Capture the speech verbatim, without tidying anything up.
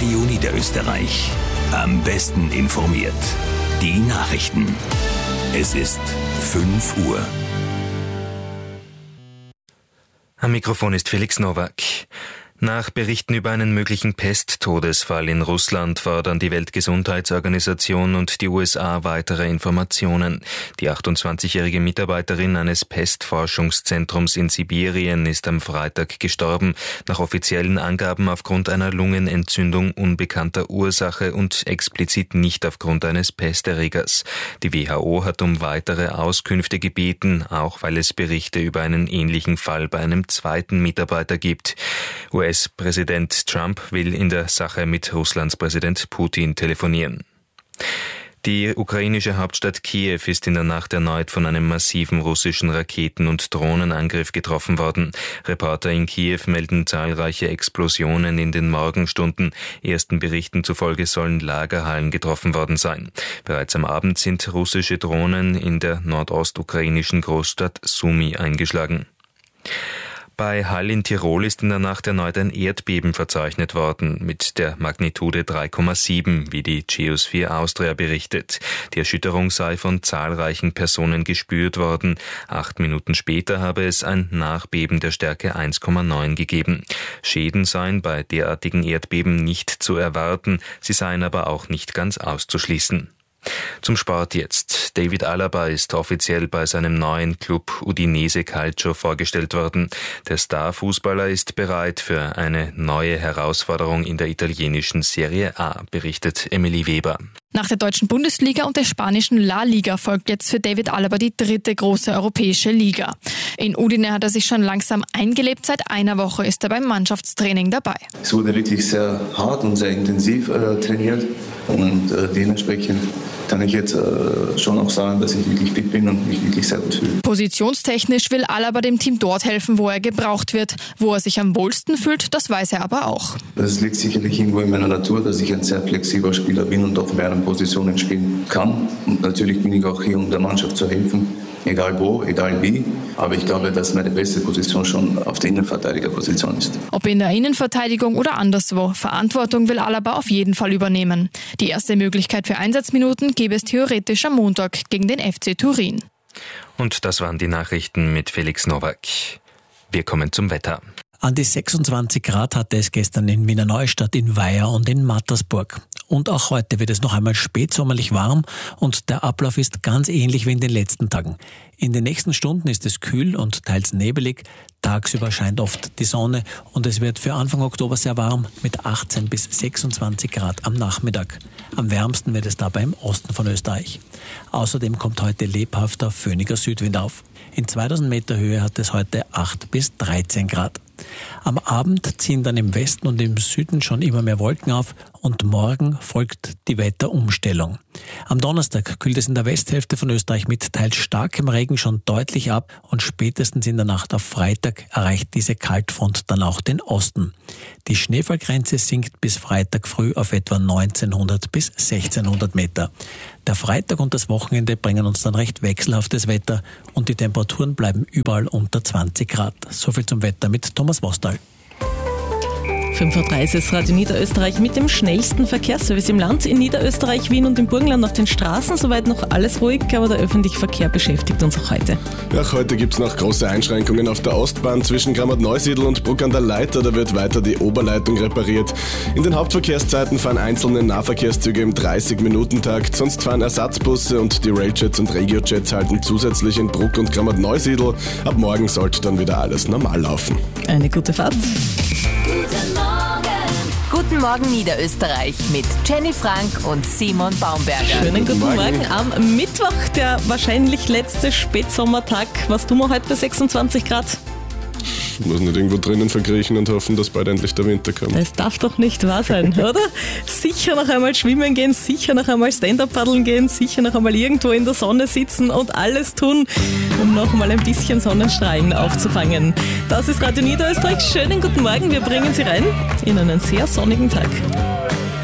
Radio Niederösterreich. Am besten informiert. Die Nachrichten. Es ist fünf Uhr. Am Mikrofon ist Felix Nowak. Nach Berichten über einen möglichen Pesttodesfall in Russland fordern die Weltgesundheitsorganisation und die U S A weitere Informationen. Die achtundzwanzigjährige Mitarbeiterin eines Pestforschungszentrums in Sibirien ist am Freitag gestorben, nach offiziellen Angaben aufgrund einer Lungenentzündung unbekannter Ursache und explizit nicht aufgrund eines Pesterregers. Die W H O hat um weitere Auskünfte gebeten, auch weil es Berichte über einen ähnlichen Fall bei einem zweiten Mitarbeiter gibt. U S-Präsident Trump will in der Sache mit Russlands Präsident Putin telefonieren. Die ukrainische Hauptstadt Kiew ist in der Nacht erneut von einem massiven russischen Raketen- und Drohnenangriff getroffen worden. Reporter in Kiew melden zahlreiche Explosionen in den Morgenstunden. Ersten Berichten zufolge sollen Lagerhallen getroffen worden sein. Bereits am Abend sind russische Drohnen in der nordostukrainischen Großstadt Sumy eingeschlagen. Bei Hall in Tirol ist in der Nacht erneut ein Erdbeben verzeichnet worden, mit der Magnitude drei Komma sieben, wie die Geosphere Austria berichtet. Die Erschütterung sei von zahlreichen Personen gespürt worden. Acht Minuten später habe es ein Nachbeben der Stärke eins Komma neun gegeben. Schäden seien bei derartigen Erdbeben nicht zu erwarten, sie seien aber auch nicht ganz auszuschließen. Zum Sport jetzt. David Alaba ist offiziell bei seinem neuen Club Udinese Calcio vorgestellt worden. Der Star-Fußballer ist bereit für eine neue Herausforderung in der italienischen Serie A, berichtet Emily Weber. Nach der deutschen Bundesliga und der spanischen La Liga folgt jetzt für David Alaba die dritte große europäische Liga. In Udine hat er sich schon langsam eingelebt. Seit einer Woche ist er beim Mannschaftstraining dabei. Es wurde wirklich sehr hart und sehr intensiv äh, trainiert und äh, dementsprechend kann ich jetzt äh, schon auch sagen, dass ich wirklich fit bin und mich wirklich sehr gut fühle. Positionstechnisch will Alaba dem Team dort helfen, wo er gebraucht wird. Wo er sich am wohlsten fühlt, das weiß er aber auch. Das liegt sicherlich irgendwo in meiner Natur, dass ich ein sehr flexibler Spieler bin und auf mehreren Positionen spielen kann. Und natürlich bin ich auch hier, um der Mannschaft zu helfen, egal wo, egal wie. Aber ich glaube, dass meine beste Position schon auf der Innenverteidigerposition ist. Ob in der Innenverteidigung oder anderswo, Verantwortung will Alaba auf jeden Fall übernehmen. Die erste Möglichkeit für Einsatzminuten gäbe es theoretisch am Montag gegen den F C Turin. Und das waren die Nachrichten mit Felix Nowak. Wir kommen zum Wetter. An die sechsundzwanzig Grad hatte es gestern in Wiener Neustadt, in Weiher und in Mattersburg. Und auch heute wird es noch einmal spätsommerlich warm und der Ablauf ist ganz ähnlich wie in den letzten Tagen. In den nächsten Stunden ist es kühl und teils nebelig. Tagsüber scheint oft die Sonne und es wird für Anfang Oktober sehr warm mit achtzehn bis sechsundzwanzig Grad am Nachmittag. Am wärmsten wird es dabei im Osten von Österreich. Außerdem kommt heute lebhafter, föhniger Südwind auf. In zweitausend Meter Höhe hat es heute acht bis dreizehn Grad. Am Abend ziehen dann im Westen und im Süden schon immer mehr Wolken auf und morgen folgt die Wetterumstellung. Am Donnerstag kühlt es in der Westhälfte von Österreich mit teils starkem Regen schon deutlich ab und spätestens in der Nacht auf Freitag erreicht diese Kaltfront dann auch den Osten. Die Schneefallgrenze sinkt bis Freitag früh auf etwa neunzehnhundert bis sechzehnhundert Meter. Der Freitag und das Wochenende bringen uns dann recht wechselhaftes Wetter und die Temperaturen bleiben überall unter zwanzig Grad. Soviel zum Wetter mit Thomas Wostal. fünf Uhr dreißig ist Radio Niederösterreich mit dem schnellsten Verkehrsservice im Land. In Niederösterreich, Wien und im Burgenland auf den Straßen soweit noch alles ruhig, aber der öffentliche Verkehr beschäftigt uns auch heute. Ja, heute gibt es noch große Einschränkungen auf der Ostbahn zwischen Grammat-Neusiedl und Bruck an der Leitha. Da wird weiter die Oberleitung repariert. In den Hauptverkehrszeiten fahren einzelne Nahverkehrszüge im dreißig-Minuten-Takt. Sonst fahren Ersatzbusse und die Railjets und Regiojets halten zusätzlich in Bruck und Grammat-Neusiedl. Ab morgen sollte dann wieder alles normal laufen. Eine gute Fahrt. Guten Morgen Niederösterreich mit Jenny Frank und Simon Baumberger. Schönen guten Morgen. Morgen am Mittwoch, der wahrscheinlich letzte Spätsommertag. Was tun wir heute bei sechsundzwanzig Grad? Ich muss nicht irgendwo drinnen verkriechen und hoffen, dass bald endlich der Winter kommt. Das darf doch nicht wahr sein, oder? Sicher noch einmal schwimmen gehen, sicher noch einmal Stand-Up-Paddeln gehen, sicher noch einmal irgendwo in der Sonne sitzen und alles tun, um noch mal ein bisschen Sonnenstrahlen aufzufangen. Das ist Radio Niederösterreich. Schönen guten Morgen, wir bringen Sie rein in einen sehr sonnigen Tag.